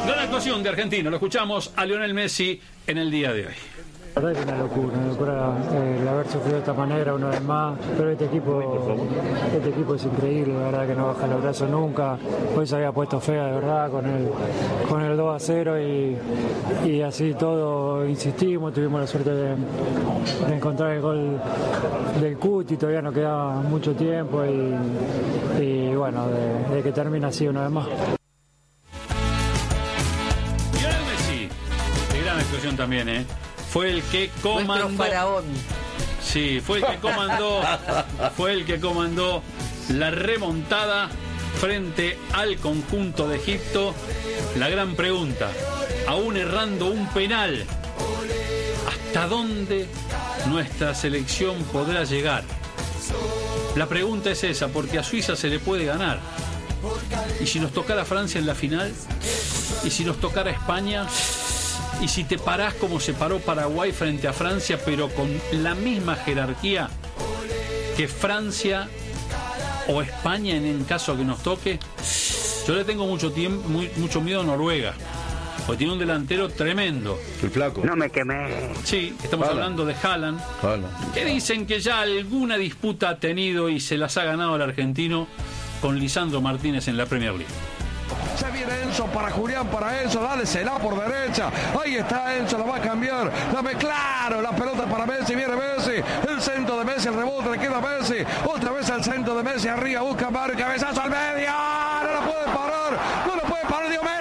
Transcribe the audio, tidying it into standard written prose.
Gran actuación de Argentina. Lo escuchamos a Lionel Messi en el día de hoy. La verdad que una locura el haber sufrido de esta manera una vez más, pero este equipo es increíble, la verdad que no baja los brazos nunca. Hoy se había puesto fea de verdad con el 2-0 y así todo insistimos, tuvimos la suerte de encontrar el gol del Cuti, todavía nos quedaba mucho tiempo y bueno, de que termina así una vez más. Lionel Messi, qué gran actuación también, Fue el que comandó. Nuestro faraón. Sí, fue el que comandó la remontada frente al conjunto de Egipto. La gran pregunta, aún errando un penal, ¿hasta dónde nuestra selección podrá llegar? La pregunta es esa, porque a Suiza se le puede ganar. ¿Y si nos tocara Francia en la final? ¿Y si nos tocara España? Y si te parás como se paró Paraguay frente a Francia, pero con la misma jerarquía que Francia o España en caso que nos toque, yo le tengo mucho miedo a Noruega, porque tiene un delantero tremendo. El flaco. No me quemé. Sí, estamos hablando de Haaland, que dicen que ya alguna disputa ha tenido y se las ha ganado el argentino con Lisandro Martínez en la Premier League. Se viene Enzo para Julián, para Enzo, dale, se la por derecha, ahí está Enzo, la va a cambiar, dame claro, la pelota para Messi, viene Messi, el centro de Messi, el rebote le queda a Messi, otra vez el centro de Messi, arriba busca Mario, cabezazo al medio, no lo puede parar, Dios mío.